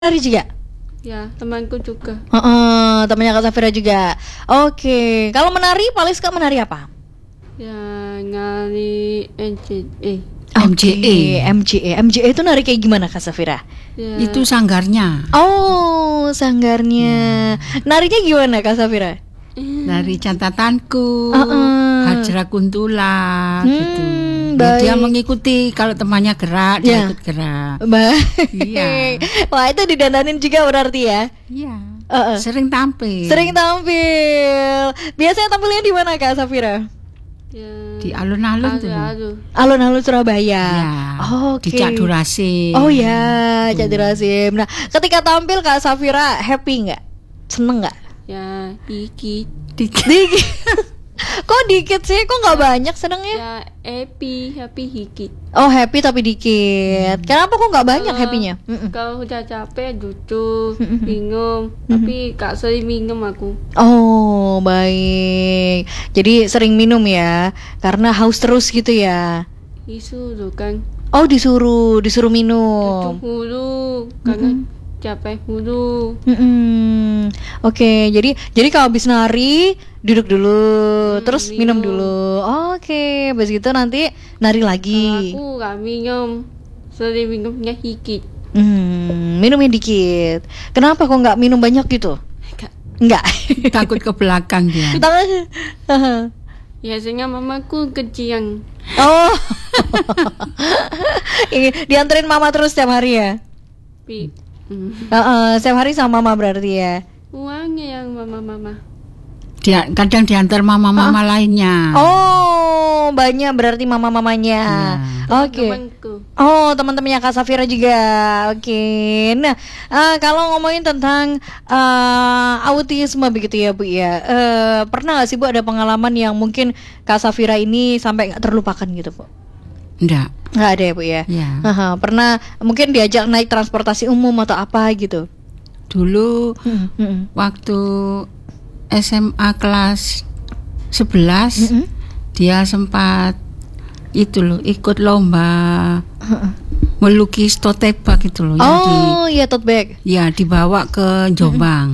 Menari juga? Ya, temanku juga. Temannya Kak Safira juga. Oke, kalau menari paling suka menari apa? Ya, nari NCE. MJE itu nari kayak gimana Kak Safira? Ya, Itu sanggarnya Oh, sanggarnya. Narinya gimana Kak Safira? dari catatanku, Hajra Kuntula gitu. Baik. Dia mengikuti kalau temannya gerak, dia ikut gerak. Baik. Iya. Wah, itu didandanin juga berarti ya? Iya. Uh-uh. Sering tampil. Sering tampil. Biasanya tampilnya di mana Kak Safira? ya, Di alun-alun tuh. aduh. Alun-alun Surabaya. Ya. Oke. Di Cak Durasim. Oh ya, Cak Durasim. Nah, ketika tampil Kak Safira happy nggak? Seneng nggak? Ya, dikit. Dikit. Kok dikit sih? Kok nggak banyak senengnya? Ya, happy dikit. Oh happy tapi dikit. Kenapa kok nggak banyak Kalau- happynya? Kalau udah capek duduk, bingung. Tapi gak sering minum aku. Oh baik. Jadi sering minum ya? Karena haus terus gitu ya? Isu tuh kan. Oh disuruh Duduk minum. dulu. Karena capek dulu. Oke, jadi kalau habis nari duduk dulu, terus minum minum. dulu. Oke, habis itu nanti nari Kalau lagi. aku gak minum. Sering minumnya dikit. Minumnya dikit. Kenapa kok nggak minum banyak gitu? Gak. Nggak. Takut ke belakang dia. Biasanya mamaku kecian. Oh, dianterin mama terus setiap hari ya? Tapi Setiap hari sama mama berarti ya? uangnya yang mama. Dia kadang diantar mama-mama lainnya. Oh, banyak berarti mama-mamanya. Oke. Temanku. Oh, teman-temannya Kak Safira juga. Oke. Nah, kalau ngomongin tentang autisme begitu ya, Bu ya. Pernah nggak sih Bu ada pengalaman yang mungkin Kak Safira ini sampai nggak terlupakan gitu, Bu? Enggak. Nggak ada ya, Bu ya? Ya. Pernah mungkin diajak naik transportasi umum atau apa gitu? Dulu waktu SMA kelas 11 dia sempat itu loh ikut lomba melukis tote bag gitu loh Oh, iya tote bag. dibawa ke Jombang.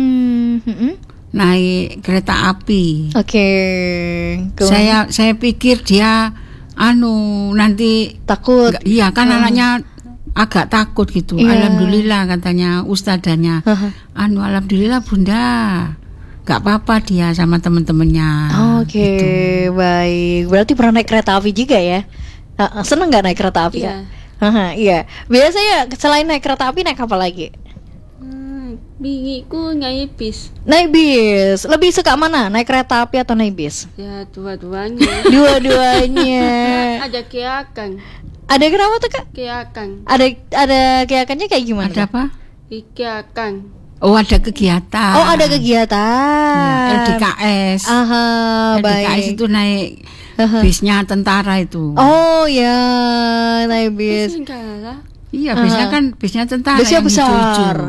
Naik kereta api. Oke. Saya pikir dia nanti takut. iya kan anaknya agak takut gitu. Iya. Alhamdulillah katanya ustadzanya. Alhamdulillah Bunda. Gak apa-apa dia sama temen-temennya. Oke, gitu. baik. Berarti pernah naik kereta api juga ya? Seneng nggak naik kereta api Iya. ya? Iya. Biasanya selain naik kereta api naik apa lagi? Bigiku naik bis. Naik bis. Lebih suka mana? Naik kereta api atau naik bis? Ya, dua-duanya. Dua-duanya. Ada keakan. Ada kenapa tuh Kak? Keakan. Ada keyakannya kayak gimana? Ada Kak? apa? Keakan. Oh ada kegiatan. Oh ada kegiatan. Ya, LDKS. Baik. LDKS itu naik bisnya tentara itu. Oh ya, naik bis. Enggak. Iya bisnya kan bisnya tentara. Bisnya yang besar. hijau-hijau.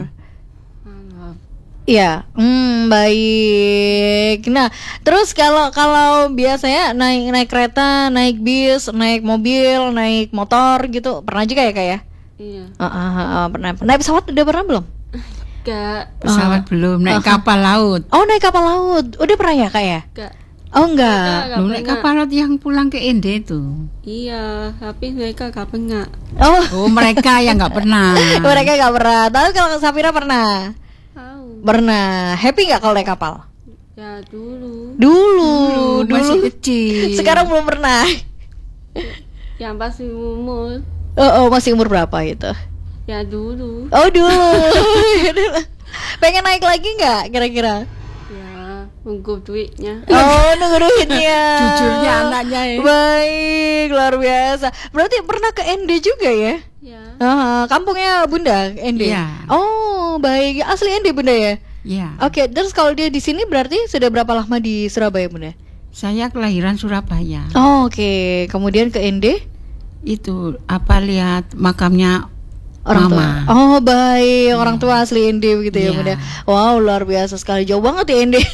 Iya, baik. Nah, terus kalau biasanya naik kereta, naik bis, naik mobil, naik motor gitu, pernah juga ya Kak ya? Iya. Pernah. Naik pesawat udah pernah belum? Enggak. Pesawat belum, naik kapal laut. Oh, naik kapal laut, udah pernah ya Kak ya? Enggak. Oh enggak. Loh, naik kapal laut yang pulang ke Ende itu. Iya, tapi mereka gak pernah. Oh, Oh mereka yang nggak pernah. mereka nggak pernah. Tapi kalau Safira pernah. Tahu. Pernah. Happy nggak kalau naik kapal? Ya dulu. Dulu. Masih kecil. Sekarang belum pernah. Yang pasti umur. Oh, masih umur berapa itu? Ya dulu. Oh dulu. Pengen naik lagi nggak kira-kira? Ya, nunggu duitnya. Oh nunggu duitnya. Jujurnya anaknya ya. Baik, luar biasa. Berarti pernah ke ND juga ya? Ya. Kampungnya Bunda ND. Iya. Oh baik, asli ND Bunda ya. Iya. Oke, terus kalau dia di sini berarti sudah berapa lama di Surabaya Bunda? Saya kelahiran Surabaya. Oh, oke, kemudian ke ND? Itu apa lihat makamnya Orang tua. Mama. Oh baik, orang tua asli ND begitu ya Iya. Bunda. Wow luar biasa sekali, jauh banget ya ND.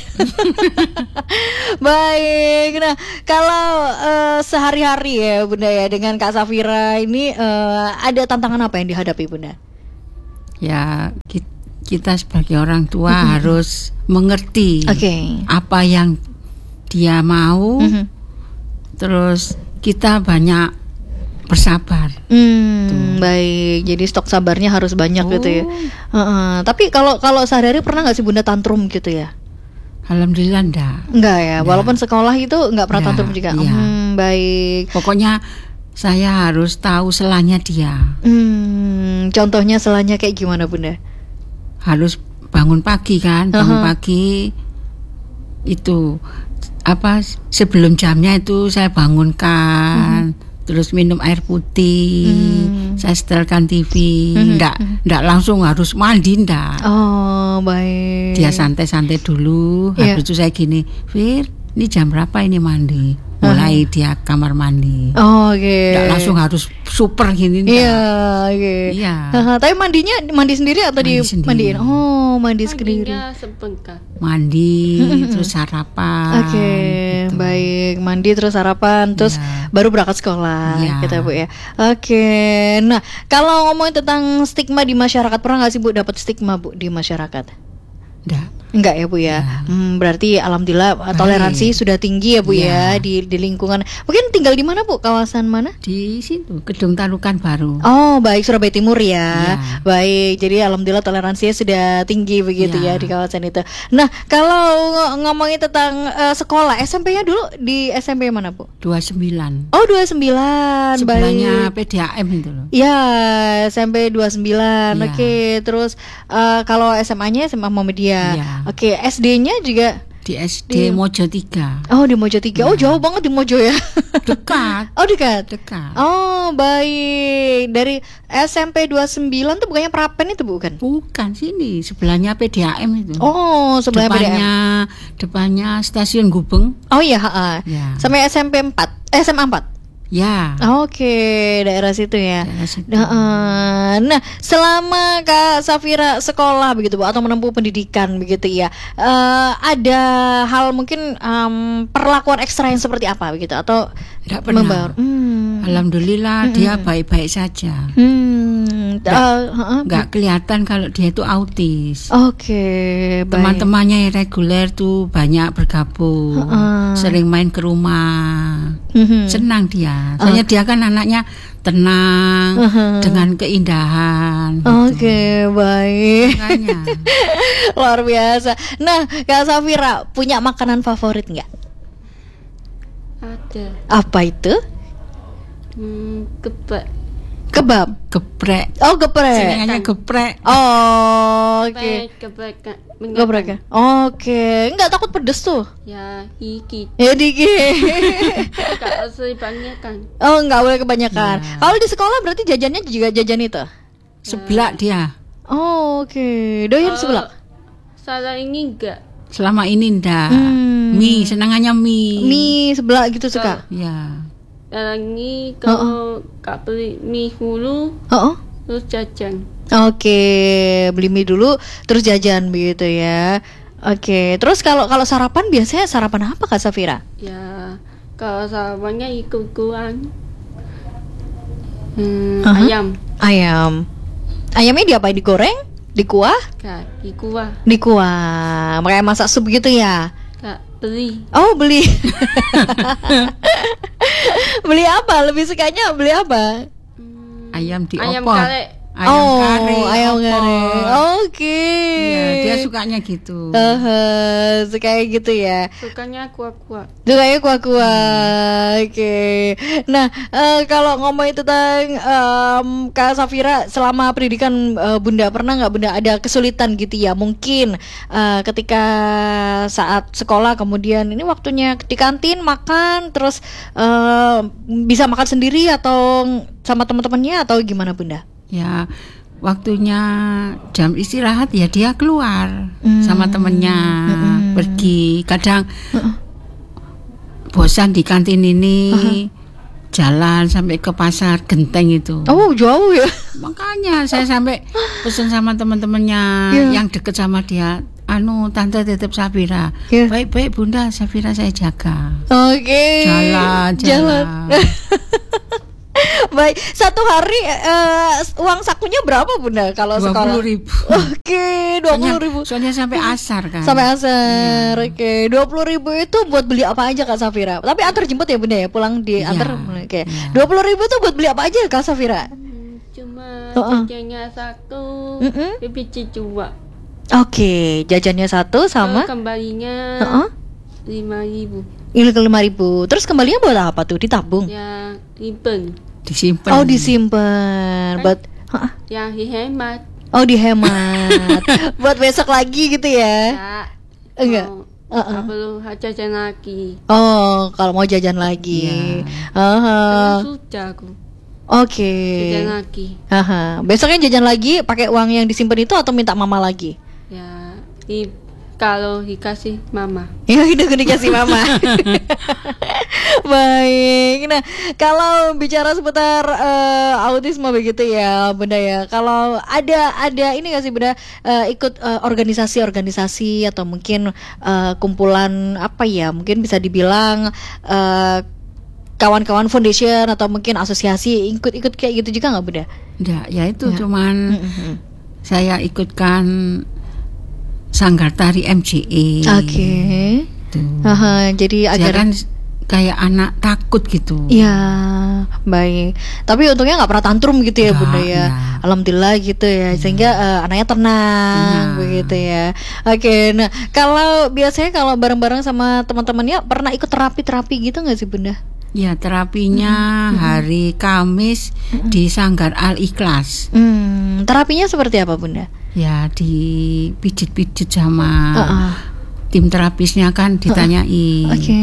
Baik, nah kalau sehari-hari ya Bunda ya dengan Kak Safira ini ada tantangan apa yang dihadapi Bunda? Ya kita sebagai orang tua harus mengerti apa yang dia mau. Terus kita banyak bersabar. Baik, jadi stok sabarnya harus banyak gitu ya. Tapi kalau sehari-hari pernah nggak sih Bunda tantrum gitu ya? Alhamdulillah enggak ya, walaupun sekolah itu enggak pernah tantrum juga. Baik. Pokoknya saya harus tahu selanya dia. Contohnya selanya kayak gimana Bunda? Harus bangun pagi kan, bangun pagi itu sebelum jamnya itu saya bangunkan, terus minum air putih, saya setelkan TV, ndak langsung harus mandi ndak. Oh baik. Dia santai-santai dulu, habis itu saya gini, Fir, ini jam berapa ini mandi? Mulai dia kamar mandi. Nggak langsung harus super gini. Iya. Tapi mandi sendiri atau dimandiin? Oh, mandi sendiri. Mandinya sebentar. Mandi, terus sarapan. Baik. Mandi terus sarapan, terus baru berangkat sekolah, gitu Bu ya. Nah, kalau ngomongin tentang stigma di masyarakat, pernah nggak sih Bu dapat stigma Bu di masyarakat? Enggak ya Bu ya. Berarti alhamdulillah toleransi sudah tinggi ya Bu ya di lingkungan. Mungkin tinggal di mana Bu? Kawasan mana? Di situ, Gedung Tarukan Baru. Oh, baik, Surabaya Timur ya. Baik, jadi alhamdulillah toleransinya sudah tinggi begitu ya di kawasan itu. Nah, kalau ngomongin tentang sekolah, SMP-nya dulu di SMP mana Bu? 29. Oh, 29. Sebelahnya PDAM itu loh. Ya, SMP 29. Oke, terus kalau SMA-nya SMA Muhammadiyah. Oke, SD-nya juga di SD Mojo 3. Oh, di Mojo 3. Oh, jauh banget di Mojo ya. Dekat. Oh, dekat. Oh, baik. Dari SMP 29 tuh bukannya Prapen itu bukan? Bukan, sini sebelahnya PDAM itu. Oh, sebelahnya PDAM. Depannya Stasiun Gubeng. Oh iya, Sampai SMA 4. Ya. Oke, daerah situ ya. Nah, selama Kak Safira sekolah begitu Bu, atau menempuh pendidikan begitu ya, ada hal mungkin perlakuan ekstra yang seperti apa begitu atau tidak pernah? Alhamdulillah dia baik-baik saja. Nggak kelihatan kalau dia itu autis. Oke, baik. Teman-temannya yang reguler tuh banyak bergabung, sering main ke rumah. Senang dia. Soalnya dia kan anaknya tenang, dengan keindahan. Oke, baik. Makanya. Luar biasa. Nah, Kak Safira punya makanan favorit nggak? Ada. Apa itu? Kebab. Geprek. Oh, geprek. Senengannya geprek. Oh, oke. Geprek. Oke. Enggak takut pedes tuh? Ya, dikit. Enggak usah kebanyakan. Oh, enggak boleh kebanyakan. Kalau di sekolah berarti jajannya juga jajan itu? Seblak dia. Oh, oke. Doyan seblak? Salah ini enggak. Selama ini enggak. Mie, senangannya mie. Mie seblak gitu suka? Ya. Ini kalau Kak beli mie dulu, terus jajan. Oke, beli mie dulu, terus jajan begitu ya. Oke, terus kalau sarapan biasanya sarapan apa Kak Safira? Ya, kalau sarapannya ikut-ikutan ayam. Ayamnya diapain? Digoreng? Dikuah? Kak, dikuah. Dikuah, makanya masak sup gitu ya? Kak, beli. Oh, beli. Beli apa? Lebih sukanya beli apa? Ayam diopor. Ayam kare. Ayam kare. Oke. Iya, dia sukanya gitu. Sukanya gitu ya. Sukanya kuah-kuah. Sukanya kuah-kuah. Oke. Nah, kalau ngomongin tentang Kak Safira selama pendidikan Bunda, pernah nggak Bunda ada kesulitan gitu ya? Mungkin ketika saat sekolah kemudian ini waktunya di kantin makan terus bisa makan sendiri atau sama teman-temannya atau gimana Bunda? Ya, waktunya jam istirahat ya dia keluar sama temennya pergi. Kadang bosan di kantin ini, jalan sampai ke pasar Genteng itu. Oh, jauh ya. Makanya saya sampai pesan sama teman-temannya yang deket sama dia. Tante titip Safira. Baik-baik Bunda, Safira saya jaga. Oke. Jalan. Baik, satu hari uang sakunya berapa Bunda kalau sekolah? 20.000. Oke, 20.000. Soalnya sampai asar kan. Sampai asar. Oke, 20.000 itu buat beli apa aja Kak Safira? Tapi antar jemput ya Bunda ya, pulang diantar. Oke. 20.000 itu buat beli apa aja Kak Safira? Cuma Oh. jajannya satu, Mm-mm. biji dua. Oke, jajannya satu sama Kembalinya Heeh. 5.000. Ini ke 5.000. Terus kembalinya buat apa tuh? Ditabung. Yang ribbon, Disimpan. Oh, disimpan. Buat yang dihemat. Oh, dihemat. Buat besok lagi gitu ya. Ya, Enggak. nggak perlu jajan lagi. Oh, kalau mau jajan lagi. Karena sudah aku Oke. jajan lagi. Besoknya jajan lagi pakai uang yang disimpan itu atau minta mama lagi? Ya, kalau dikasih mama. Ya udah dikasih mama. Baik. Nah, kalau bicara seputar autisme begitu ya, Bunda ya. Kalau ada ini nggak sih Bunda ikut organisasi-organisasi atau mungkin kumpulan apa ya? Mungkin bisa dibilang kawan-kawan foundation atau mungkin asosiasi ikut kayak gitu juga nggak Bunda? Enggak, ya itu cuman saya ikutkan Sanggar Tari MJE. Oke. Tuh. Jadi Saya agar kan kayak anak takut gitu. ya baik. Tapi untungnya nggak pernah tantrum gitu ya Nggak, Bunda ya. ya. Alhamdulillah gitu ya. Sehingga anaknya tenang begitu ya. Oke. Nah kalau biasanya kalau bareng-bareng sama teman-temannya pernah ikut terapi gitu nggak sih Bunda? Ya, terapinya hari Kamis di Sanggar Al Ikhlas. Terapinya seperti apa Bunda? Ya, dipijit-pijit sama Heeh. tim terapisnya kan ditanyai. Oke.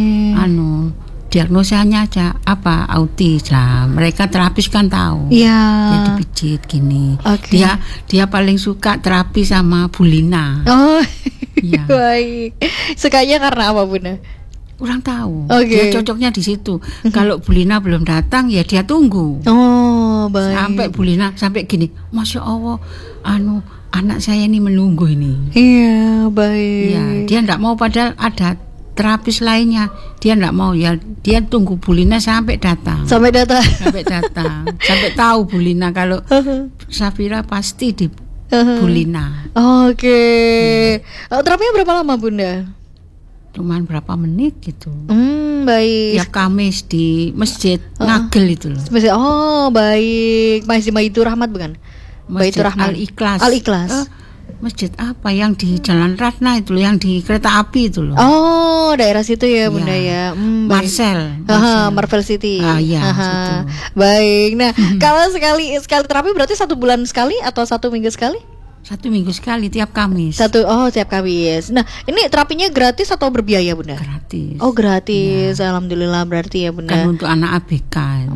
Diagnosanya aja apa autis lah. Mereka terapis kan tahu. Iya. Ya dipijit gini. Oke. Dia paling suka terapi sama Bulina. Oh. Iya. Baik. Sukanya karena apa Bunda? Kurang tahu. Oke. Dia cocoknya di situ. Kalau Bulina belum datang ya dia tunggu. Oh, baik. Sampai Bulina sampai gini. Masya Allah, anak saya ini menunggu ini. Iya, baik. Ya, dia enggak mau padahal ada terapis lainnya. Dia enggak mau ya. Dia tunggu Bulina sampai datang. Sampai datang. Sampai datang. Sampai tahu Bulina kalau Safira pasti di Bulina. Oke. Terapinya berapa lama Bunda? Cuman berapa menit gitu. Baik. Tiap Kamis di masjid Ngagel itu loh. Oh, baik. Masjid Baitur Rahmat bukan? Masjid Baitur Rahman. Al Ikhlas. Al Ikhlas. Masjid apa yang di Jalan Ratna itu loh, yang di kereta api itu loh. Oh, daerah situ ya Bunda Ya. ya. Baik. Marcel. Marvel City. Iya, situ. Baik. Nah, kalau sekali terapi berarti 1 bulan sekali atau 1 minggu sekali? 1 minggu sekali tiap Kamis. Tiap Kamis. Nah, ini terapinya gratis atau berbiaya Bunda? Gratis. Oh, gratis. Alhamdulillah berarti ya Bunda. Kan untuk anak ABK.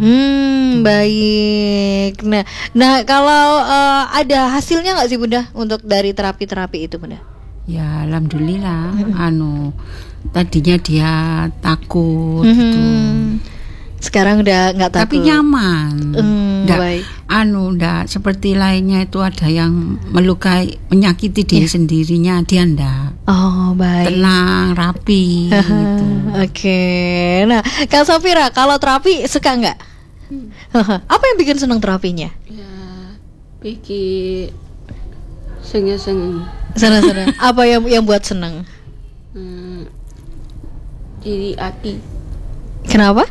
Baik. Nah kalau ada hasilnya nggak sih Bunda untuk dari terapi itu Bunda? Ya alhamdulillah. Tadinya dia takut gitu. Sekarang udah nggak takut. Tapi nyaman. Baik. Ndak seperti lainnya itu ada yang menyakiti diri sendirinya, dia ndak. Oh baik. Tenang, rapi gitu. Oke. Nah Kak Safira kalau terapi suka nggak? Apa yang bikin senang terapinya? Ya, bikin seneng-seneng. Senang. Apa yang buat senang? Iri hati. Kenapa?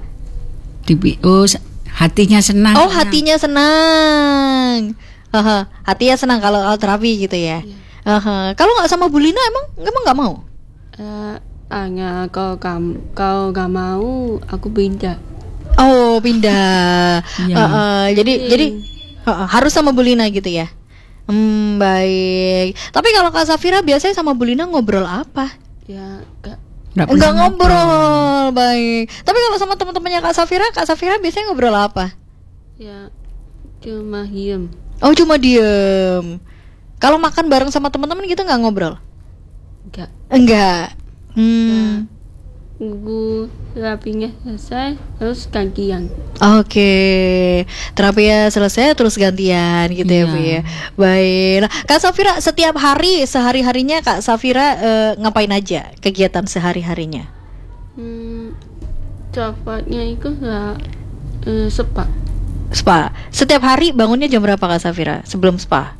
Hatinya senang. Oh hatinya senang. Hatinya senang kalau terapi gitu ya. Kalau nggak sama Bulina emang nggak mau? Kalau nggak mau aku pindah. Oh pindah. Jadi harus sama Bulina gitu ya. Baik. Tapi kalau Kak Safira biasanya sama Bulina ngobrol apa? Ya Enggak ngobrol. Baik. Tapi kalau sama teman-temannya Kak Safira biasanya ngobrol apa? Ya cuma diem. Oh cuma diem. Kalau makan bareng sama teman-teman gitu nggak ngobrol? Enggak. Tunggu terapinya selesai terus gantian. Oke. Terapinya selesai terus gantian gitu ya Bu ya. Baik. Nah, Kak Safira setiap hari sehari-harinya Kak Safira ngapain aja kegiatan sehari-harinya? Cepatnya itu sepak. Spa. Setiap hari bangunnya jam berapa Kak Safira sebelum spa?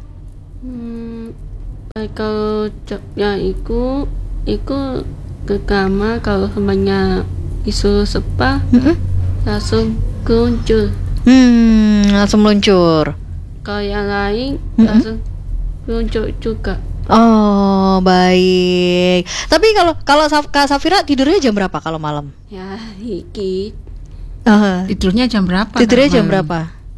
Kalau ya iku ke kamar kalau semuanya disuruh spa langsung keluncur. Langsung meluncur. Kalau yang lain langsung keluncur juga. Oh, baik. Tapi kalau Kak Safira tidurnya jam berapa kalau malam? Ya dikit. Tidurnya jam berapa? Tidurnya Kak jam Mam? berapa?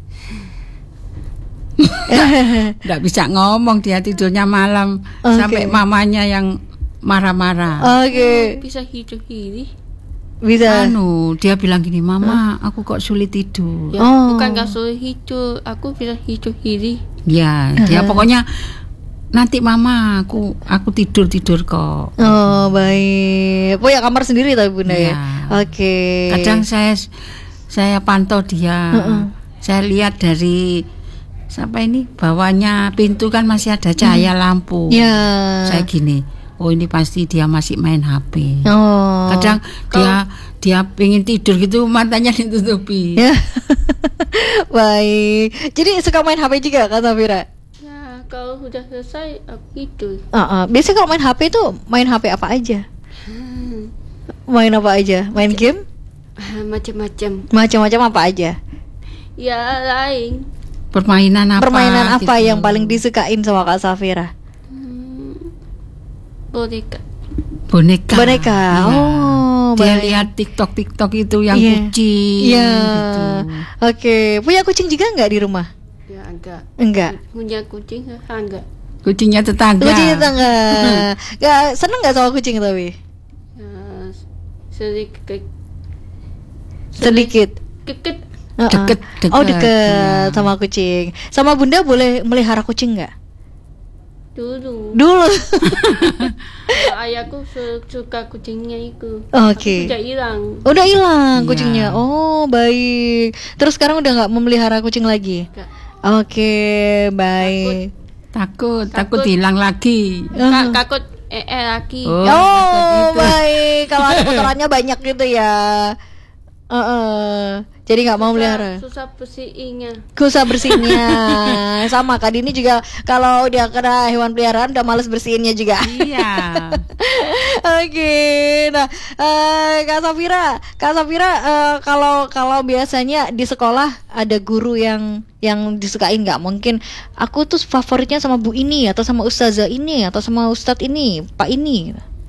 Nggak bisa ngomong, dia tidurnya malam. Oke. Sampai mamanya yang marah-marah. Oke. Bisa hidup ini. Bisa. Dia bilang gini, Mama, aku kok sulit tidur. Ya, Oh. bukan gak suruh hidup, aku bisa hidup ini. Ya, dia pokoknya nanti Mama, aku tidur kok. Oh, baik. Punya kamar sendiri tapi Bunda ya. Iya. Oke. Kadang saya pantau dia. Saya lihat dari sampai ini bawahnya pintu kan masih ada cahaya lampu. Ya. Saya gini, oh ini pasti dia masih main HP. Oh. Kadang dia pengen tidur gitu matanya ditutupi. Ya. Baik. Jadi suka main HP juga Kak Safira? Ya, kalau sudah selesai aku tidur. Biasanya kalau main HP itu main HP apa aja? Main apa aja? Main game? Macam-macam. Macam-macam apa aja? Ya lain. Permainan apa? Permainan apa gitu. yang paling disukain sama Kak Safira? Boneka. Boneka. Boneka. Iya. Oh, Dia baik. lihat TikTok itu yang Iya. kucing Iya. gitu. Oke. Punya kucing juga nggak di rumah? Ya enggak. Enggak. Punya kucing enggak. Kucingnya tetangga. Kucing tetangga. Seneng nggak sama kucing tapi? Ya, sedikit. Sedikit. Keket. Deket. Oh, deket Iya. sama kucing. Sama Bunda boleh melihara kucing nggak? Dulu. Dulu. Ayahku suka kucingnya itu. Oke. Tapi udah hilang. Udah hilang Iya. kucingnya. Oh, baik. Terus sekarang udah nggak memelihara kucing lagi? Enggak. Oke, baik. Takut hilang lagi. Takut lagi. Oh, Oh, takut gitu. baik. Kalau ada kotorannya banyak gitu ya. Jadi nggak mau melihara. Susah bersihinnya. Susah bersihnya. Sama Kak Dini juga kalau udah kena hewan peliharaan udah males bersihinnya juga. Iya. Oke, nah Kak Safira, kalau biasanya di sekolah ada guru yang disukain nggak? Mungkin aku tuh favoritnya sama Bu ini atau sama Ustazah ini atau sama Ustadz ini, Pak ini.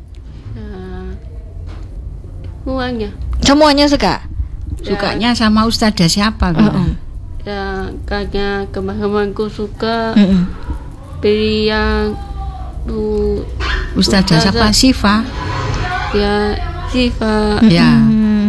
Semuanya suka. Sukanya sama ustadzah siapa? Ya, kayaknya kemarin-kemarinku suka pilih yang Ustadzah siapa? Siva. ya Siva. Ya.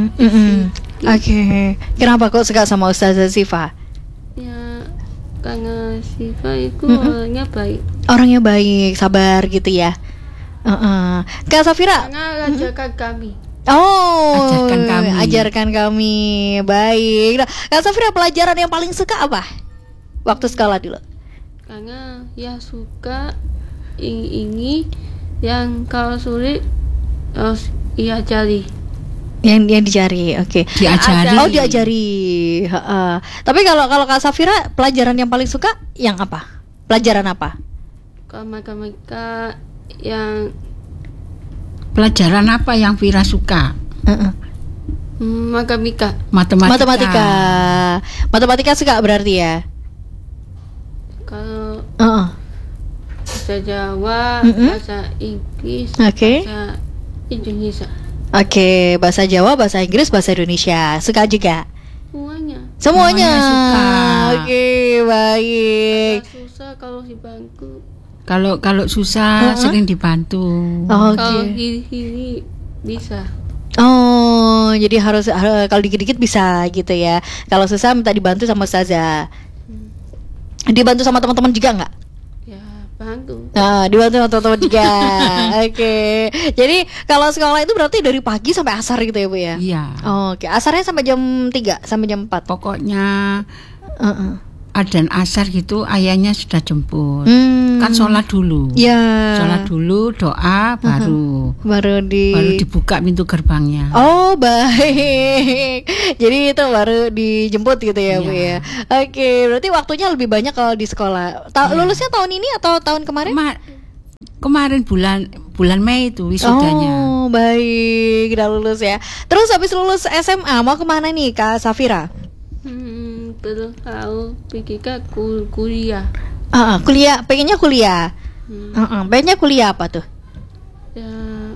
Oke. Kenapa kok suka sama Ustazah Siva? Ya, karena Siva itu orangnya baik. Orangnya baik, sabar gitu ya. Kak Safira. Karena ajarkan kami. Oh, Ajarkan kami. kami. Baik. Nah, Kak Safira, pelajaran yang paling suka apa? Waktu sekolah dulu. Karena ya suka ini yang kalau sulit harus diajari. Yang dicari, oke. Diajari. Oh, diajari. Tapi kalau Kak Safira, pelajaran yang paling suka yang apa? Pelajaran apa? Kalau mereka yang Pelajaran apa yang Vira suka? matematika. Matematika suka berarti ya? Kalau bahasa Jawa, bahasa Inggris, Oke. bahasa Indonesia. Oke, bahasa Jawa, bahasa Inggris, bahasa Indonesia. Suka juga? Semuanya. Semuanya suka. Oke, baik. Kalau susah kalau di bangku. Kalau susah sering dibantu. Oke. Kalau ini bisa. Oh, jadi harus kalau dikit-dikit bisa gitu ya. Kalau susah minta dibantu sama Ustazah. Dibantu sama teman-teman juga nggak? Ya, bantu. Nah, dibantu sama teman-teman juga. Oke. Jadi kalau sekolah itu berarti dari pagi sampai asar gitu ya, Bu ya? Iya. Oke, asarnya sampai jam 3, sampai jam 4. Pokoknya adzan asar gitu ayahnya sudah jemput. Kan sholat dulu. Ya. Sholat dulu, doa, baru dibuka pintu gerbangnya. Oh baik. Jadi itu baru dijemput gitu ya Bu ya. Oke, berarti waktunya lebih banyak kalau di sekolah. Lulusnya tahun ini atau tahun kemarin? Kemarin bulan Mei itu wisudanya. Oh baik, udah lulus ya. Terus habis lulus SMA mau kemana nih Kak Safira? Terus aku pergi ke kuliah. Kuliah, pengennya kuliah. Pengennya kuliah apa tuh? Ya,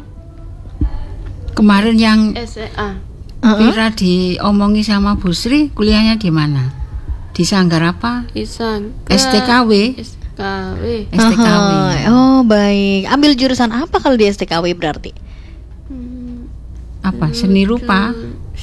kemarin yang SMA. Vira diomongi sama Bu Sri, kuliahnya di mana? Di Sanggar apa? STKW. STKW. Oh baik. Ambil jurusan apa kalau di STKW berarti? Apa? Seni rupa.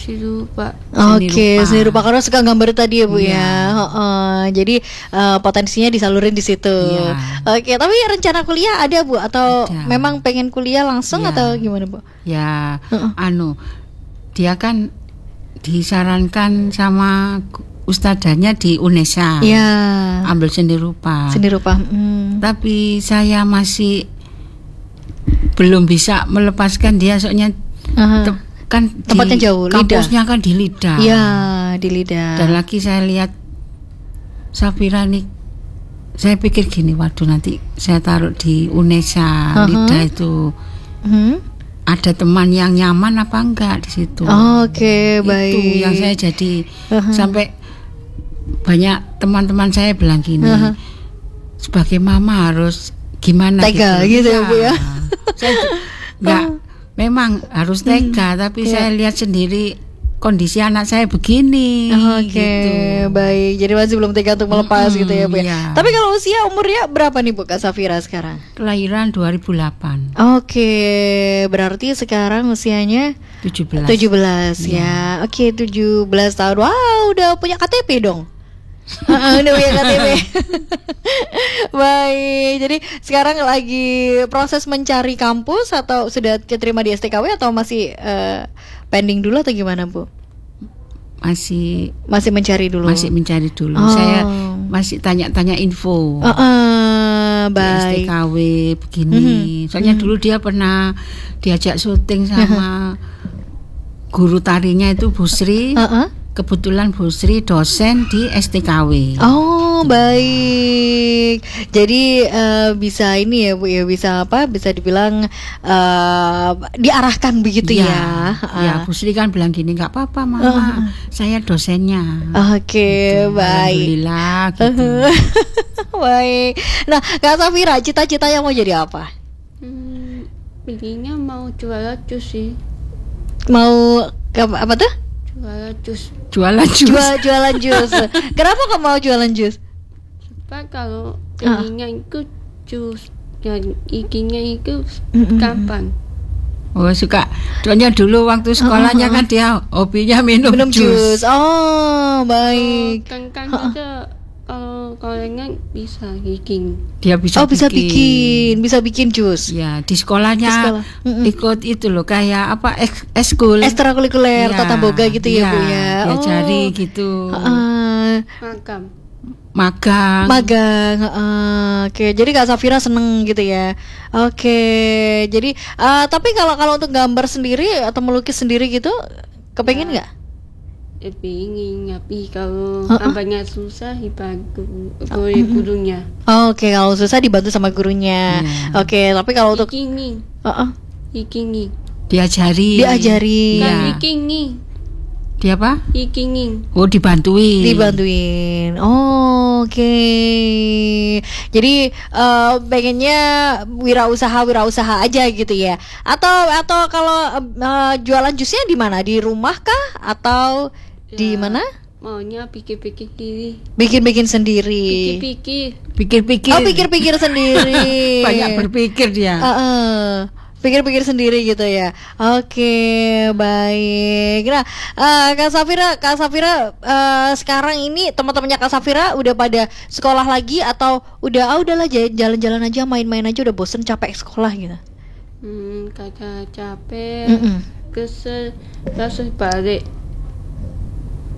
Oke, seni rupa karena suka gambar tadi ya Bu ya. Jadi potensinya disalurin di situ. Oke, tapi rencana kuliah ada Bu atau memang pengen kuliah langsung atau gimana Bu? Ya, dia kan disarankan sama ustadzanya di UNESA. Ambil seni rupa. Tapi saya masih belum bisa melepaskan dia soalnya kan tempatnya jauh, kampusnya kan di Lidah. Iya, di Lidah. Dan lagi saya lihat Safira nih, saya pikir gini, waduh nanti saya taruh di UNESA Lidah itu ada teman yang nyaman apa enggak di situ. Oke, baik. Itu yang saya jadi sampai banyak teman-teman saya bilang gini, sebagai mama harus gimana tega gitu ya Bu ya. Saya enggak memang harus tega, tapi saya lihat sendiri kondisi anak saya begini. Gitu. Baik. Jadi masih belum tega untuk melepas gitu ya Bu. Tapi kalau usia umurnya berapa nih Bu Kak Safira sekarang? Kelahiran 2008. Oke, berarti sekarang usianya 17 ya. Oke, 17 tahun. Wow, udah punya KTP dong. Udah punya KTP. Baik, jadi sekarang lagi proses mencari kampus atau sudah keterima di STKW atau masih pending dulu atau gimana Bu? Masih mencari dulu. Saya masih tanya-tanya info. Baik. STKW begini. Soalnya dulu dia pernah diajak syuting sama guru tarinya itu Bu Sri. Kebetulan Bu Sri dosen di STKW. Oh baik. Jadi bisa ini ya Bu ya, bisa dibilang diarahkan begitu ya. Ya Bu Sri kan bilang gini, nggak apa-apa Mama, saya dosennya. Oke, gitu. baik. Alhamdulillah gitu. Baik. Nah Kak Safira cita-citanya mau jadi apa? Pilihnya mau jualan jus sih. Mau apa tuh? Jualan jus. Kenapa kamu mau jualan jus? Sebab kalau jadinya itu jus dan ikinya itu gampang. Oh suka. Soalnya dulu waktu sekolahnya kan dia hobinya minum jus. Oh baik. Kan aja kalau bisa bikin. Dia bisa bikin jus. Ya di sekolahnya ikut itu loh kayak apa ekskul ekstrakurikuler tata boga gitu ya Bu ya. Diajari gitu. Magang. Oke, jadi Kak Safira seneng gitu ya. Oke, jadi tapi kalau untuk gambar sendiri atau melukis sendiri gitu, kepengen nggak? Ingin, tapi kalau tambahnya susah dibantu gurunya. Oke, kalau susah dibantu sama gurunya. Oke, tapi kalau untuk Ikingi diajari. Kan ikingi. Dia apa? Ikingi. Oh, dibantuin. Oke. Jadi pengennya wirausaha aja gitu ya. Atau kalau jualan jusnya di mana? Di rumah kah atau di mana? Maunya pikir-pikir sendiri. Bikin sendiri. Pikir-pikir. Oh, pikir sendiri. Banyak berpikir dia. Pikir-pikir sendiri gitu ya. Oke, baik. Nah, Kak Safira sekarang ini teman-temannya Kak Safira udah pada sekolah lagi atau udahlah jalan-jalan aja, main-main aja, udah bosen capek sekolah gitu. Kakak capek. Kesel balik.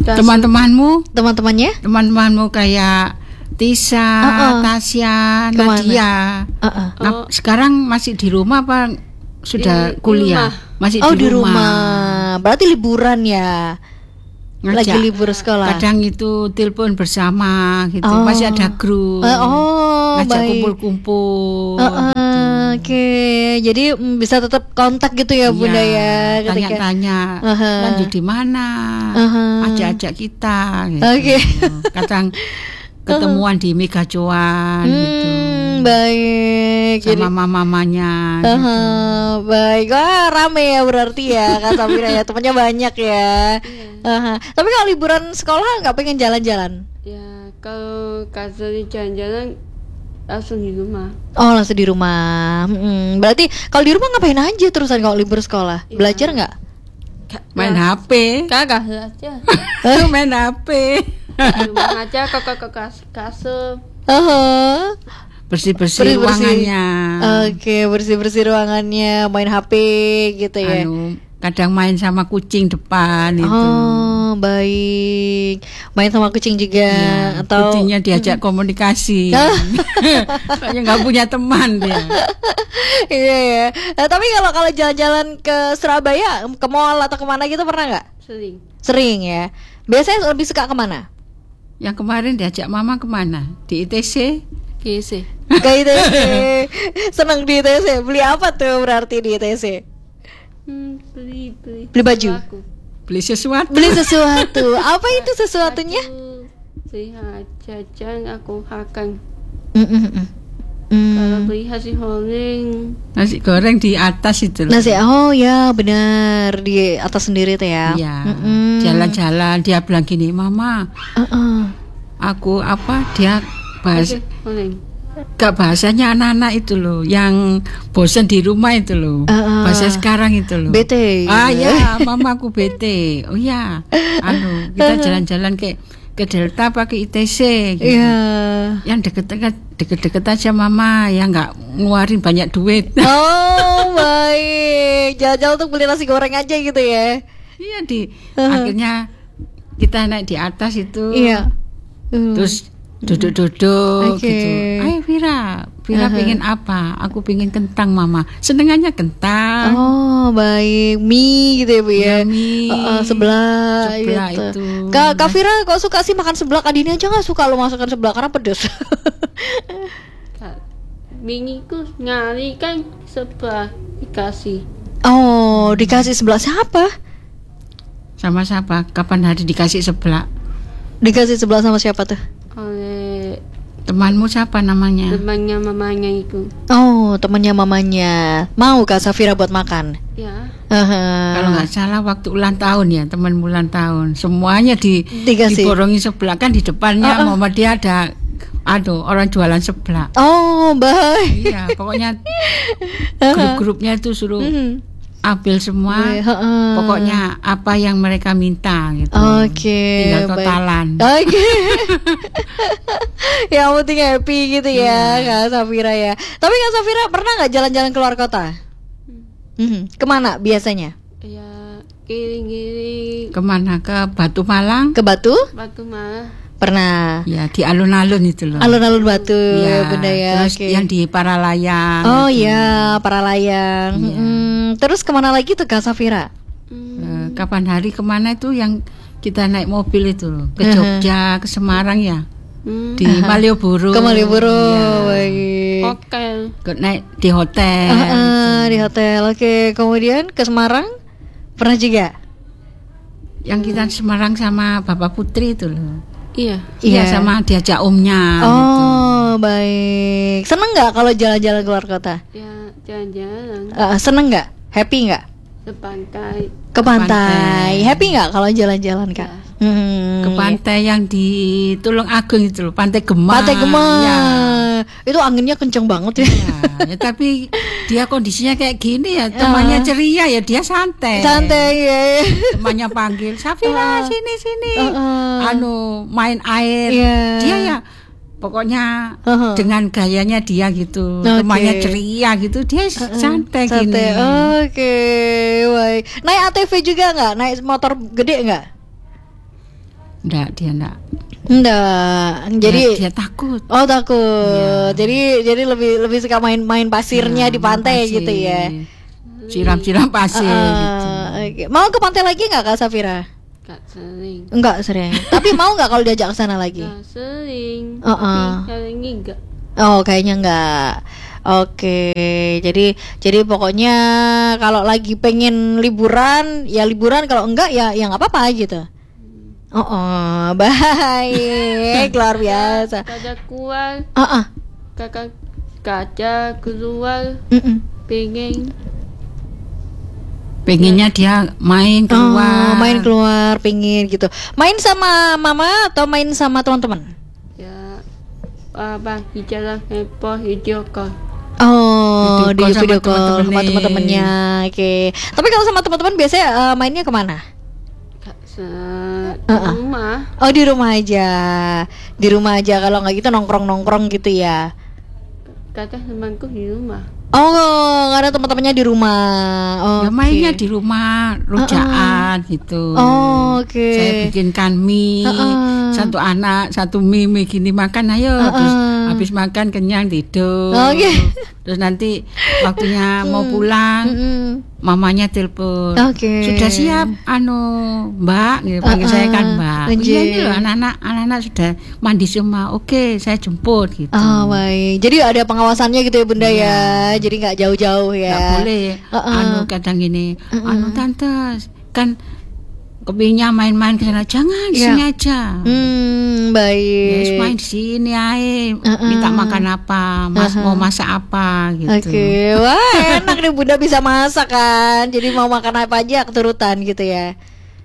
Teman-temannya kayak Tisa, Tasya, Kemana? Nadia. Sekarang masih di rumah apa sudah Di kuliah? rumah. Masih di rumah. Berarti liburan ya. Lagi Ngajak. libur sekolah. Kadang itu telepon bersama gitu. Oh. Masih ada grup. Oh, ngajak baik. kumpul-kumpul. Oke, jadi bisa tetap kontak gitu ya Bunda ya, ketika Tanya-tanya lanjut di mana, ajak-ajak kita gitu. Oke. Kadang ketemuan di Mega Cuan gitu. Baik. Sama mamanya gitu. Baik, wah rame ya berarti ya Kak Safira ya, temannya banyak ya. Tapi kalau liburan sekolah nggak pengen jalan-jalan? Ya kalau kasih jalan-jalan langsung di rumah. Oh langsung di rumah. Berarti kalau di rumah ngapain aja terusan kalau libur sekolah? Ya. Belajar nggak? Main HP. Kagak aja. Main HP. Di rumah aja ke kasur. Bersih-bersih ruangannya. Oke, bersih-bersih ruangannya, main HP gitu ya. Kadang main sama kucing depan itu. Oh, baik. Main sama kucing juga atau kucingnya diajak komunikasi. Soalnya nggak punya teman dia. Iya ya. Tapi kalau jalan-jalan ke Surabaya, ke mall atau kemana gitu pernah nggak? Sering. Sering ya. Biasanya lebih suka kemana? Yang kemarin diajak mama kemana? Di ITC? Kese. Ke ITC. Seneng di ITC. Beli apa tuh berarti di ITC? Beli baju. Aku. Beli sesuatu. Beli sesuatu. Apa itu sesuatunya? Lihat jajan aku akan. Hmm. Kalau beli nasi goreng. Nasi goreng di atas itu loh. Nasi, oh ya benar, di atas sendiri tuh ya. Iya. Jalan-jalan dia bilang gini, "Mama, aku apa?" Dia bahas Goreng. gak bahasanya anak-anak itu loh, yang bosan di rumah itu loh. Bahasa sekarang itu loh. Bete. Ya, mama aku bete. Oh ya, kita jalan-jalan ke Delta pakai ITC gitu. Iya. Yang deket-deket aja mama, yang nggak ngeluarin banyak duit. Oh baik, jalan-jalan untuk beli nasi goreng aja gitu ya. Iya akhirnya kita naik di atas itu. Iya. Terus duduk-duduk Oke. gitu. Ayo Vira pengen apa? Aku pengen kentang mama. Senengannya kentang. Oh baik, mie gitu ya Bu ya. Ya, mie. Sebelah Sebelah gitu. itu. Kak Vira kok suka sih makan sebelah? Adini aja nggak suka lo masakan sebelah karena pedes. Minggu nyari kan sebelah dikasih. Oh dikasih sebelah siapa? Sama siapa? Kapan hari dikasih sebelah? Dikasih sebelah sama siapa tuh? Oleh Temanmu siapa namanya? temannya mamanya itu. Oh temannya mamanya. Mau Kak Safira buat makan? Ya. Kalau nggak salah waktu ulang tahun ya, teman ulang tahun. Semuanya Dikasih. diborongi sebelah, kan di depannya mama dia ada orang jualan sebelah. Oh baik. Iya, pokoknya grup-grupnya itu suruh ambil semua. Pokoknya apa yang mereka minta gitu. Oke. Tinggal baik. totalan. Oke. Yang penting happy gitu ya Kak Safira ya. Tapi Kak Safira pernah nggak jalan-jalan keluar kota? Kemana biasanya? Ya kiri-kiri Kemana? Ke Batu Malang? Ke Batu? Batu Malah. Pernah. Ya, di alun-alun itu loh. Alun-alun Batu Ya, Bunda ya. terus Oke. yang di Paralayang. Oh itu. iya, Paralayang. Iya. Terus kemana lagi tuh Kak Safira? Kapan hari kemana itu yang kita naik mobil itu loh, ke Jogja, ke Semarang ya, di Malioboro. Ke Malioboro. Iya. Baik. Hotel. Naik di hotel. Di hotel. Oke, kemudian ke Semarang pernah juga? Yang kita Semarang sama Bapak Putri itu loh. Iya. Iya, sama diajak omnya. Oh, baik. Seneng nggak kalau jalan-jalan keluar kota? Ya jalan-jalan Seneng nggak? Happy nggak? ke pantai. Ke pantai. Happy nggak kalau jalan-jalan Kak? Ke pantai yang di Tulung Agung itu loh, Pantai Gemah. Pantai Gemah. Ya. Itu anginnya kenceng banget ya. Ya, tapi dia kondisinya kayak gini ya, temannya ceria ya, dia santai. Santai ya. Temannya panggil, Safira sini. Main air. Iya. Dia ya pokoknya dengan gayanya dia gitu. Oke. Temannya ceria gitu, dia santai gini. Oke, baik. Naik ATV juga nggak? Naik motor gede nggak? Dia enggak. Enggak. Jadi Dia takut. oh takut. Iya. Jadi lebih suka main pasirnya di pantai pasir. gitu ya. Siram-siram pasir gitu. Oke. Mau ke pantai lagi nggak Kak Safira? Gak sering. Enggak sering. Tapi mau nggak kalau diajak ke sana lagi? Gak sering. Uh-uh. Tapi kali ini enggak. Oh, kayaknya enggak. Oke. Jadi pokoknya kalau lagi pengen liburan, ya liburan, kalau enggak ya enggak apa-apa gitu. Oh, baik. Luar biasa. Kakak keluar, Heeh. kakak kaca keluar, Pengennya dia main keluar. Main keluar, pingin gitu. Main sama mama atau main sama teman-teman? ya apa bicara handphone video call. Oh, Video call di video sama call sama teman-temannya. teman-temannya. Oke. Tapi kalau sama teman-teman biasanya mainnya kemana? Gak Uh-uh. rumah. Oh, di rumah aja. Di rumah aja, kalau nggak gitu nongkrong-nongkrong gitu ya. Kakak temanku di rumah. Oh, nggak ada teman-temannya di rumah. Ya Oke. mainnya di rumah, rujaan gitu. Oh, oke. Saya bikinkan mie, satu anak, satu mie gini makan ayo. Terus habis makan kenyang tidur. Oke. Terus nanti waktunya mau pulang, mamanya telepon. Oke. Sudah siap, Mbak, gitu, panggil saya kan Mbak. Oh, iya ini loh, anak-anak sudah mandi semua. Oke, saya jemput gitu. Oh, baik. Jadi ada pengawasannya gitu ya Bunda ya. Jadi nggak jauh-jauh ya. Nggak boleh. Kadang gini, tante kan kepingnya main-main ke sana, jangan di sini aja. Baik. Yes, main di sini aja. Minta makan apa, mau masak apa gitu. Oke, wah enak nih Bunda bisa masak kan. Jadi mau makan apa aja keturutan gitu ya.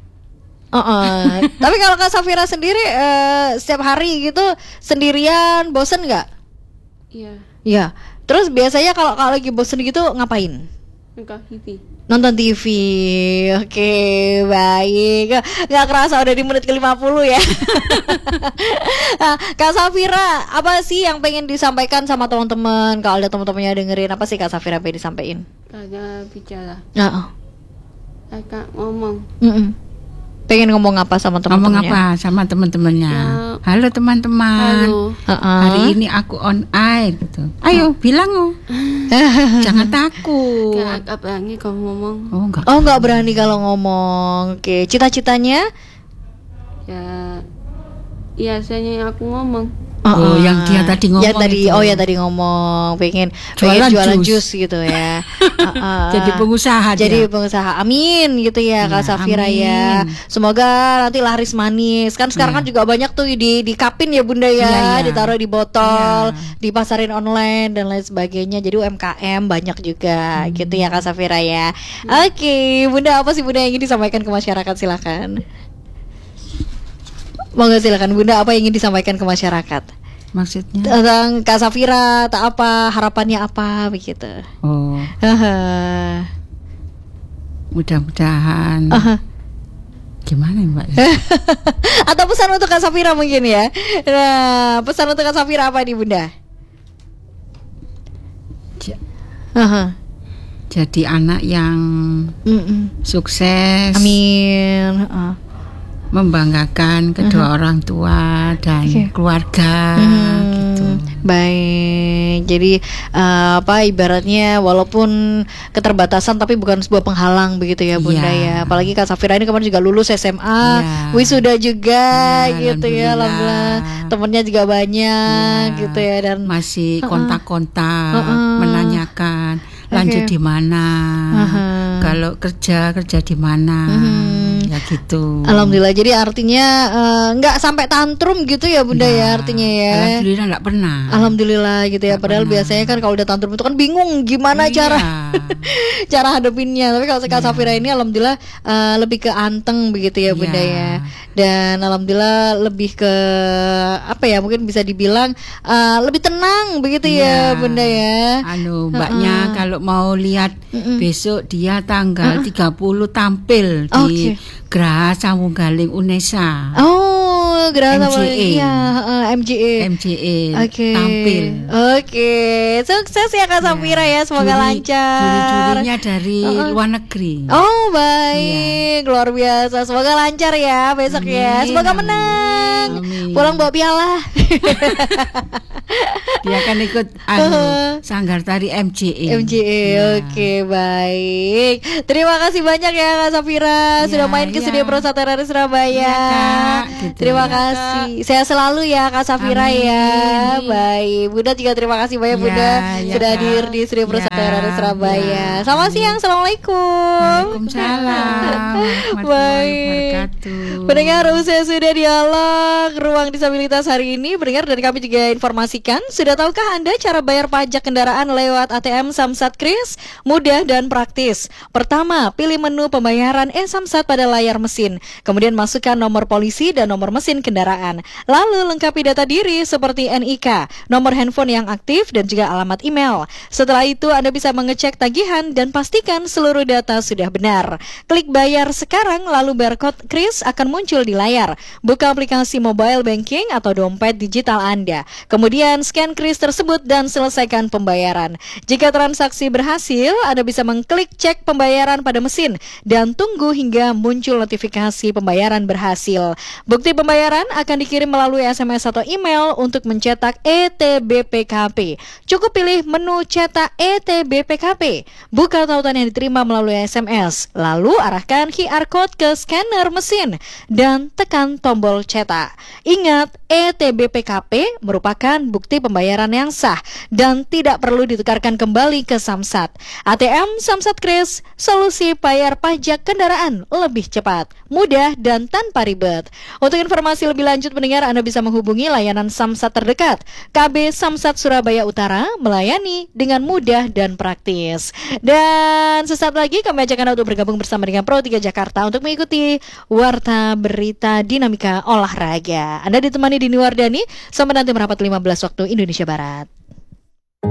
Tapi kalau Kak Safira sendiri setiap hari gitu sendirian bosen nggak? Iya. Ya. Terus biasanya kalau lagi bosen gitu ngapain? Nonton TV. Nonton TV. Oke, baik. Nggak kerasa udah di menit ke-50 ya. Nah, Kak Safira, apa sih yang pengen disampaikan sama teman-teman? Kalau ada teman-temannya dengerin, apa sih Kak Safira pengen disampaikan? Kakak bicara. Kakak ngomong. Pengen ngomong apa sama Ngomong teman-temannya? apa sama teman-temannya? Halo teman-teman. Halo. Hari ini aku on air gitu. Ayo bilang jangan takut. Kakak berani kalau ngomong. Oh enggak. Oh, nggak berani kalau ngomong. Oke, cita-citanya? Ya biasanya aku ngomong. Oh, yang dia tadi ngomong Yang tadi, itu. yang tadi ngomong pengen Jualan jualan jus. jus gitu ya. Jadi pengusaha Jadi dia. pengusaha. Amin gitu ya Kak Ya, Safira amin. ya. Semoga nanti laris manis. Kan sekarang kan juga banyak tuh di kapin ya Bunda ya, Iya, iya. ditaruh di botol, Iya. dipasarin online dan lain sebagainya. Jadi UMKM banyak juga gitu ya Kak Safira ya. Oke, Bunda, apa sih Bunda yang ingin disampaikan ke masyarakat, silakan. Monggo silakan Bunda, apa yang ingin disampaikan ke masyarakat? Maksudnya? Tentang Kak Safira, tak apa, harapannya apa begitu. Oh, Haha. mudah-mudahan. Gimana ya, Mbak? Atau pesan untuk Kak Safira mungkin ya. Nah, pesan untuk Kak Safira apa nih Bunda? Ja- Haha. Jadi anak yang sukses, Amin. Heeh. membanggakan kedua orang tua dan Oke. keluarga gitu. Baik. Jadi apa ibaratnya walaupun keterbatasan tapi bukan sebuah penghalang begitu ya Bunda Iya. ya. Apalagi Kak Safira ini kemarin juga lulus SMA, Iya. wisuda juga Iya, gitu ya. Alhamdulillah. Temennya juga banyak Iya. gitu ya, dan Masih kontak-kontak, Heeh. menanyakan lanjut Oke. di mana, Heeh. kalau kerja di mana, ya gitu. Alhamdulillah. Jadi artinya nggak sampai tantrum gitu ya Bunda ya, Nah, artinya ya. Alhamdulillah nggak pernah. Alhamdulillah gitu ya. Nggak Padahal pernah. biasanya kan kalau udah tantrum itu kan bingung gimana Iya. cara hadapinnya. Tapi kalau Kak Safira ini alhamdulillah lebih ke anteng begitu ya Bunda Iya. ya. Dan alhamdulillah lebih ke apa ya, mungkin bisa dibilang lebih tenang begitu ya Iya. Bunda ya. Mbaknya kalau mau lihat besok dia tanggal 30 tampil di Oke. Geraha Sawunggaling UNESA. Oh, Geraha MJA. Iya, MJE. Oke. Tampil. Oke. Sukses ya Kak Safira ya, semoga lancar. Juri-jurinya dari luar negeri. Oh baik, luar biasa. Semoga lancar ya besok ya. Semoga menang. Amin. Pulang bawa piala. Dia kan ikut sanggar tari MJE. Oke, baik. Terima kasih banyak ya Kak Safira sudah main ke studio Pro Satera Surabaya. Kak, gitu. Terima kasih. Sehat selalu ya Kak Safira ya. Baik. Bunda juga terima kasih banyak Bunda sudah hadir di studio Pro Satera Surabaya. Selamat siang. Assalamualaikum. Waalaikumsalam. Baik. Pendengar, usai sudah dialog ruang disabilitas hari ini, pendengar, dan kami juga informasikan, sudah tahukah Anda cara bayar pajak kendaraan lewat ATM Samsat Kris? Mudah dan praktis. Pertama, pilih menu pembayaran e-Samsat pada layar mesin. Kemudian masukkan nomor polisi dan nomor mesin kendaraan. Lalu lengkapi data diri seperti NIK, nomor handphone yang aktif, dan juga alamat email. Setelah itu Anda bisa mengecek tagihan dan pastikan seluruh data sudah benar. Klik bayar sekarang, lalu barcode Kris akan muncul di layar. Buka aplikasi mobile banking atau dompet digital Anda. Kemudian scan Kris tersebut dan selesaikan pembayaran. Jika transaksi berhasil, Anda bisa mengklik cek pembayaran pada mesin dan tunggu hingga muncul notifikasi pembayaran berhasil. Bukti pembayaran akan dikirim melalui SMS atau email untuk mencetak ETBPKP. Cukup pilih menu cetak ETBPKP. Buka tautan yang diterima melalui SMS. Lalu arahkan QR code ke scanner mesin dan tekan tombol cetak. Ingat, ETBPKP merupakan bukti pembayaran yang sah dan tidak perlu ditukarkan kembali ke Samsat. ATM Samsat Kris, solusi bayar pajak kendaraan lebih cepat, mudah, dan tanpa ribet. Untuk informasi lebih lanjut pendengar, Anda bisa menghubungi layanan Samsat terdekat. KB Samsat Surabaya Utara melayani dengan mudah dan praktis. Dan sesaat lagi kami ajak Anda untuk bergabung bersama dengan Pro 3 Jakarta untuk mengikuti Warta Berita Dinamika Olahraga. Anda ditemani Dini Wardani sampai nanti merapat 15 waktu Indonesia Barat.